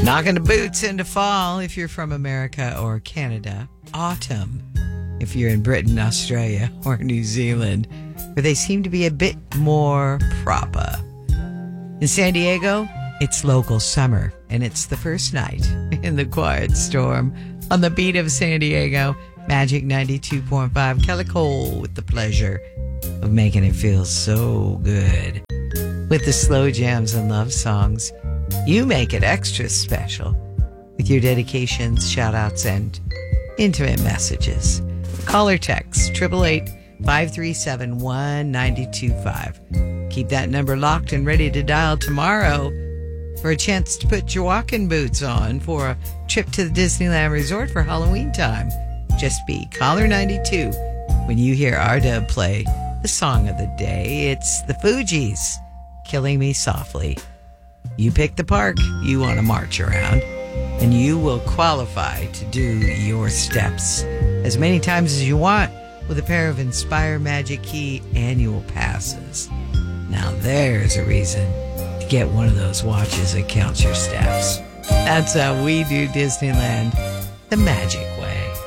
Knocking the boots into fall if you're from America or Canada. Autumn if you're in Britain, Australia, or New Zealand, where they seem to be a bit more proper. In San Diego, it's local summer, and it's the first night in the quiet storm on the beat of San Diego. Magic 92.5. Kelly Cole with the pleasure of making it feel so good. With the slow jams and love songs, you make it extra special with your dedications, shout-outs, and intimate messages. Call or text 888-537-1925. Keep that number locked and ready to dial tomorrow for a chance to put your walking boots on for a trip to the Disneyland Resort for Halloween time. Just be caller 92 when you hear our dub play the song of the day. It's the Fugees, Killing Me Softly. You pick the park you want to march around, and you will qualify to do your steps as many times as you want with a pair of Inspire Magic Key annual passes. Now there's a reason to get one of those watches that counts your steps. That's how we do Disneyland the magic